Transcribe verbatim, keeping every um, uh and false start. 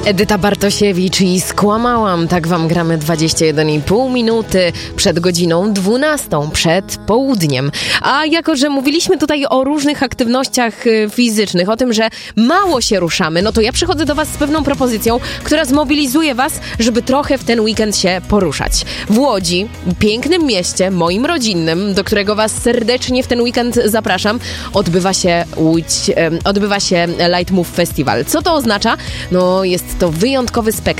Edyta Bartosiewicz i Skłamałam. Tak wam gramy dwadzieścia jeden i pół minuty przed godziną dwunastą, przed południem. A jako, że mówiliśmy tutaj o różnych aktywnościach y, fizycznych, o tym, że mało się ruszamy, no to ja przychodzę do was z pewną propozycją, która zmobilizuje was, żeby trochę w ten weekend się poruszać. W Łodzi, pięknym mieście, moim rodzinnym, do którego was serdecznie w ten weekend zapraszam, odbywa się Łódź, y, odbywa się Light Move Festival. Co to oznacza? No jest to wyjątkowy spektakl.